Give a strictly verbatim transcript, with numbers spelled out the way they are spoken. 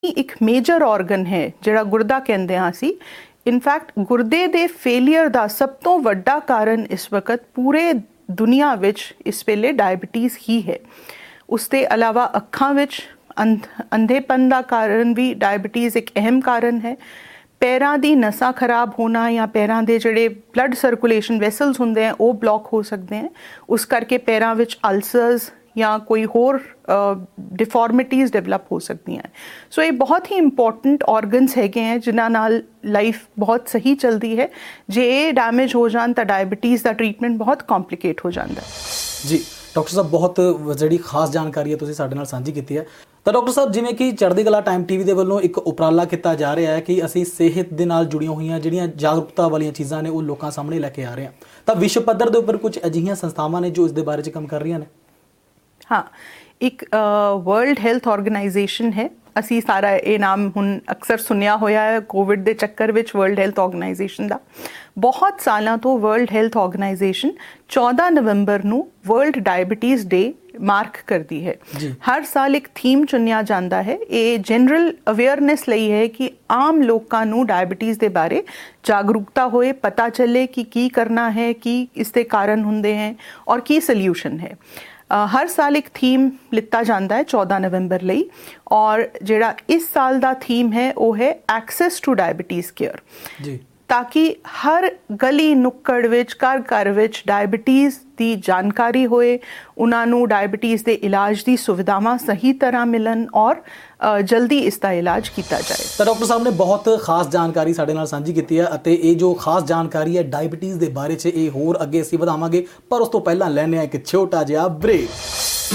ਇੱਕ major organ ਹੈ ਜਿਹੜਾ ਗੁਰਦਾ ਕਹਿੰਦੇ ਹਾਂ ਅਸੀਂ। ਇਨਫੈਕਟ ਗੁਰਦੇ ਦੇ ਫੇਲੀਅਰ ਦਾ ਸਭ ਤੋਂ ਵੱਡਾ ਕਾਰਨ ਇਸ ਵਕਤ ਪੂਰੇ ਦੁਨੀਆ ਵਿੱਚ ਇਸ ਵੇਲੇ ਡਾਇਬਟੀਜ਼ ਹੀ ਹੈ। ਉਸ ਦੇ ਇਲਾਵਾ ਅੱਖਾਂ ਵਿੱਚ ਅੰਧ ਅੰਧੇਪਨ ਦਾ ਕਾਰਨ ਵੀ ਡਾਇਬਟੀਜ਼ ਇੱਕ ਅਹਿਮ ਕਾਰਨ ਹੈ। ਪੈਰਾਂ ਦੀ ਨਸਾਂ ਖਰਾਬ ਹੋਣਾ ਜਾਂ ਪੈਰਾਂ ਦੇ ਜਿਹੜੇ ਬਲੱਡ ਸਰਕੂਲੇਸ਼ਨ ਵੈਸਲਸ ਹੁੰਦੇ ਆ ਉਹ ਬਲੌਕ ਹੋ ਸਕਦੇ ਹਨ। ਉਸ ਕਰਕੇ ਪੈਰਾਂ ਵਿੱਚ ਅਲਸਰਸ ਜਾਂ ਕੋਈ ਹੋਰ ਡਿਫਾਰਮਿਟੀਜ਼ ਡਿਵੈਲਪ ਹੋ ਸਕਦੀਆਂ। ਸੋ ਇਹ ਬਹੁਤ ਹੀ ਇੰਪੋਰਟੈਂਟ ਆਰਗਨਸ ਹੈਗੇ ਹੈ ਜਿਨ੍ਹਾਂ ਨਾਲ ਲਾਈਫ ਬਹੁਤ ਸਹੀ ਚੱਲਦੀ ਹੈ। ਜੇ ਇਹ ਡੈਮੇਜ ਹੋ ਜਾਣ ਤਾਂ ਡਾਇਬਟੀਜ਼ ਦਾ ਟ੍ਰੀਟਮੈਂਟ ਬਹੁਤ ਕੰਪਲੀਕੇਟ ਹੋ ਜਾਂਦਾ ਜੀ। ਡਾਕਟਰ ਸਾਹਿਬ ਬਹੁਤ ਜਿਹੜੀ ਖਾਸ ਜਾਣਕਾਰੀ ਹੈ ਤੁਸੀਂ ਸਾਡੇ ਨਾਲ ਸਾਂਝੀ ਕੀਤੀ ਹੈ। ਤਾਂ ਡਾਕਟਰ ਸਾਹਿਬ ਜਿਵੇਂ ਕਿ ਚੜ੍ਹਦੀ ਕਲਾ ਟਾਈਮ ਟੀਵੀ ਦੇ ਵੱਲੋਂ ਇੱਕ ਉਪਰਾਲਾ ਕੀਤਾ ਜਾ ਰਿਹਾ ਹੈ ਕਿ ਅਸੀਂ ਸਿਹਤ ਦੇ ਨਾਲ ਜੁੜੀਆਂ ਹੋਈਆਂ ਜਿਹੜੀਆਂ ਜਾਗਰੂਕਤਾ ਵਾਲੀਆਂ ਚੀਜ਼ਾਂ ਨੇ ਉਹ ਲੋਕਾਂ ਸਾਹਮਣੇ ਲੈ ਕੇ ਆ ਰਹੇ ਹਾਂ, ਤਾਂ ਵਿਸ਼ਵ ਪੱਧਰ ਦੇ ਉੱਪਰ ਕੁਝ ਅਜਿਹੀਆਂ ਸੰਸਥਾਵਾਂ ਨੇ ਜੋ ਇਸ ਦੇ ਬਾਰੇ 'ਚ ਕੰਮ ਕਰ ਰਹੀਆਂ ਨੇ। ਹਾਂ, ਇੱਕ ਵਰਲਡ ਹੈਲਥ ਆਰਗੇਨਾਈਜੇਸ਼ਨ ਹੈ। ਅਸੀਂ ਸਾਰਾ ਇਹ ਨਾਮ ਹੁਣ ਅਕਸਰ ਸੁਣਿਆ ਹੋਇਆ ਹੈ ਕੋਵਿਡ ਦੇ ਚੱਕਰ ਵਿੱਚ ਵਰਲਡ ਹੈਲਥ ਆਰਗੇਨਾਈਜੇਸ਼ਨ ਦਾ। ਬਹੁਤ ਸਾਲਾਂ ਤੋਂ ਵਰਲਡ ਹੈਲਥ ਆਰਗੇਨਾਈਜੇਸ਼ਨ ਚੌਦਾਂ ਨਵੰਬਰ ਨੂੰ ਵਰਲਡ ਡਾਇਬਟੀਜ਼ ਡੇ ਮਾਰਕ ਕਰਦੀ ਹੈ। ਹਰ ਸਾਲ ਇੱਕ ਥੀਮ ਚੁਣਿਆ ਜਾਂਦਾ ਹੈ। ਇਹ ਜਨਰਲ ਅਵੇਅਰਨੈਸ ਲਈ ਹੈ ਕਿ ਆਮ ਲੋਕਾਂ ਨੂੰ ਡਾਇਬਟੀਜ਼ ਦੇ ਬਾਰੇ ਜਾਗਰੂਕਤਾ ਹੋਏ, ਪਤਾ ਚੱਲੇ ਕਿ ਕੀ ਕਰਨਾ ਹੈ, ਕੀ ਇਸ ਦੇ ਕਾਰਨ ਹੁੰਦੇ ਹੈ ਔਰ ਕੀ ਸੋਲਿਊਸ਼ਨ ਹੈ। ਹਰ ਸਾਲ ਇੱਕ ਥੀਮ ਲਿੱਤਾ ਜਾਂਦਾ ਹੈ ਚੌਦਾਂ ਨਵੰਬਰ ਲਈ, ਔਰ ਜਿਹੜਾ ਇਸ ਸਾਲ ਦਾ ਥੀਮ ਹੈ ਉਹ ਹੈ ਐਕਸੈਸ ਟੂ ਡਾਇਬਟੀਜ਼ ਕੇਅਰ, ਤਾਂ ਕਿ ਹਰ ਗਲੀ ਨੁੱਕੜ ਵਿੱਚ ਘਰ ਘਰ ਵਿੱਚ ਡਾਇਬਟੀਜ਼ ਦੀ ਜਾਣਕਾਰੀ ਹੋਏ, ਉਹਨਾਂ ਨੂੰ ਡਾਇਬਟੀਜ਼ ਦੇ ਇਲਾਜ ਦੀ ਸੁਵਿਧਾਵਾਂ ਸਹੀ ਤਰ੍ਹਾਂ ਮਿਲਣ ਔਰ ਜਲਦੀ ਇਸ ਦਾ ਇਲਾਜ ਕੀਤਾ ਜਾਏ। ਤਾਂ ਡਾਕਟਰ ਸਾਹਿਬ ਨੇ ਬਹੁਤ ਖਾਸ ਜਾਣਕਾਰੀ ਸਾਡੇ ਨਾਲ ਸਾਂਝੀ ਕੀਤੀ ਹੈ ਅਤੇ ਇਹ ਜੋ ਖਾਸ ਜਾਣਕਾਰੀ ਹੈ ਡਾਇਬਟੀਜ਼ ਦੇ ਬਾਰੇ 'ਚ ਇਹ ਹੋਰ ਅੱਗੇ ਅਸੀਂ ਵਧਾਵਾਂਗੇ, ਪਰ ਉਸ ਤੋਂ ਪਹਿਲਾਂ ਲੈਂਦੇ ਹਾਂ ਇੱਕ ਛੋਟਾ ਜਿਹਾ ਬ੍ਰੇਕ।